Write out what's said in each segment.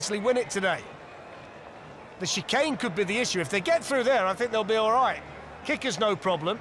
win it today. The chicane could be the issue. If they get through there, I think they'll be all right. Kicker's no problem.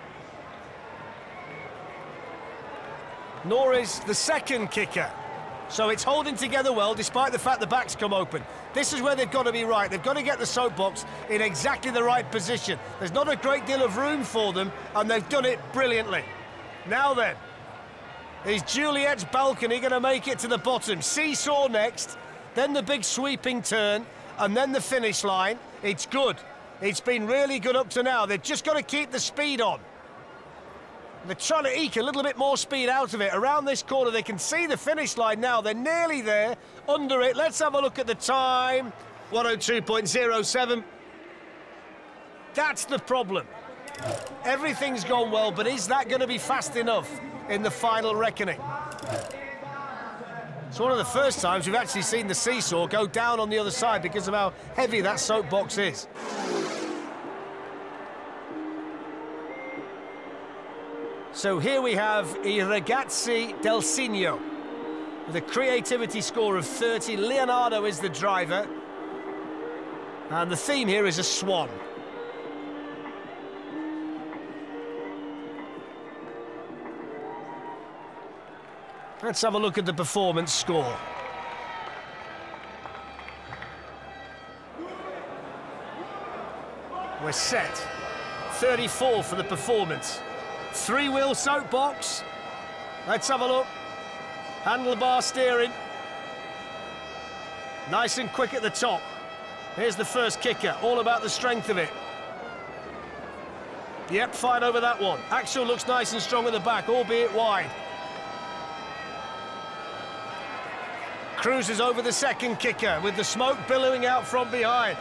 Nor is the second kicker. So it's holding together well, despite the fact the back's come open. This is where they've got to be right. They've got to get the soapbox in exactly the right position. There's not a great deal of room for them, and they've done it brilliantly. Now then, is Juliet's balcony going to make it to the bottom? Seesaw next, then the big sweeping turn, and then the finish line. It's good. It's been really good up to now. They've just got to keep the speed on. They're trying to eke a little bit more speed out of it. Around this corner, they can see the finish line now. They're nearly there, under it. Let's have a look at the time. 102.07. That's the problem. Everything's gone well, but is that going to be fast enough in the final reckoning? It's one of the first times we've actually seen the Seesaw go down on the other side because of how heavy that soapbox is. So here we have I Ragazzi del Cigno with a creativity score of 30. Leonardo is the driver. And the theme here is a swan. Let's have a look at the performance score. We're set. 34 for the performance. Three-wheel soapbox. Let's have a look. Handlebar steering. Nice and quick at the top. Here's the first kicker, all about the strength of it. Yep, fine over that one. Axel looks nice and strong at the back, albeit wide. Cruises over the second kicker with the smoke billowing out from behind.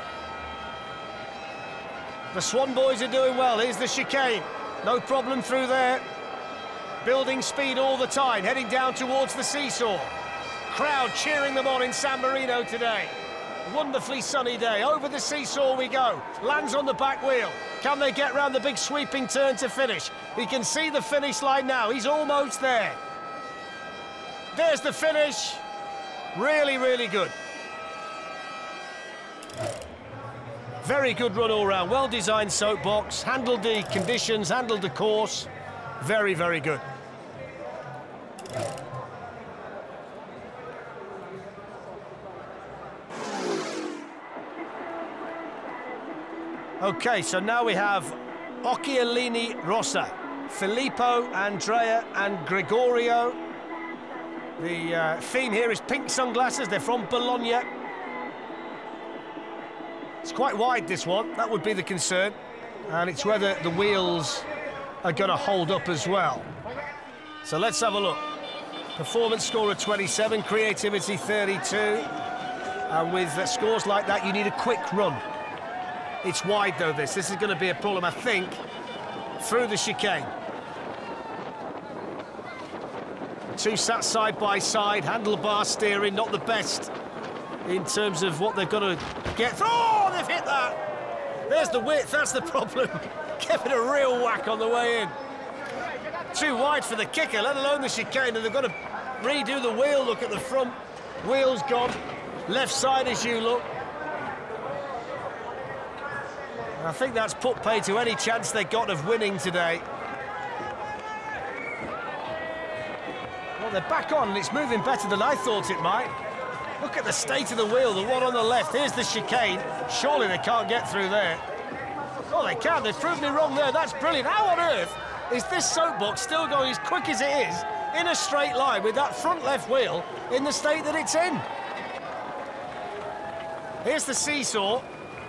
The Swan boys are doing well. Here's the chicane. No problem through there. Building speed all the time, heading down towards the Seesaw. Crowd cheering them on in San Marino today. Wonderfully sunny day. Over the Seesaw we go. Lands on the back wheel. Can they get round the big sweeping turn to finish? He can see the finish line now. He's almost there. There's the finish. Really, really good. Very good run all round. Well-designed soapbox. Handled the conditions, handled the course. Very, very good. Okay, so now we have Occhialini Rossa, Filippo, Andrea and Gregorio. The theme here is pink sunglasses. They're from Bologna. It's quite wide, this one. That would be the concern. And it's whether the wheels are going to hold up as well. So let's have a look. Performance score of 27, creativity 32. And with scores like that, you need a quick run. It's wide, though, this. This is going to be a problem, I think, through the chicane. Two sat side by side, handlebar steering, not the best in terms of what they've got to get through. Oh, they've hit that! There's the width, that's the problem. Give it a real whack on the way in. Too wide for the kicker, let alone the chicane, and they've got to redo the wheel. Look at the front, wheel's gone. Left side as you look. I think that's put pay to any chance they got of winning today. Well, they're back on, and it's moving better than I thought it might. Look at the state of the wheel, the one on the left. Here's the chicane. Surely they can't get through there. Oh, they can. They've proved me wrong there. That's brilliant. How on earth is this soapbox still going as quick as it is in a straight line with that front left wheel in the state that it's in? Here's the Seesaw.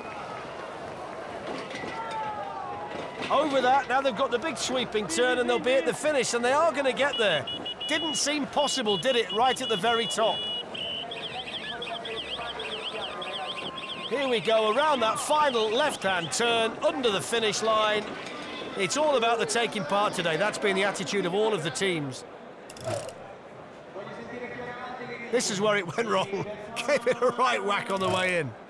Over that, now they've got the big sweeping turn and they'll be at the finish, and they are going to get there. Didn't seem possible, did it, right at the very top? Here we go, around that final left-hand turn, under the finish line. It's all about the taking part today. That's been the attitude of all of the teams. This is where it went wrong. Gave it a right whack on the way in.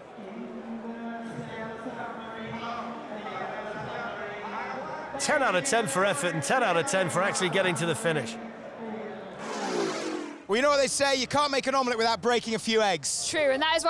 Ten out of 10 for effort and 10 out of 10 for actually getting to the finish. Well, you know what they say, you can't make an omelette without breaking a few eggs. True, and that is why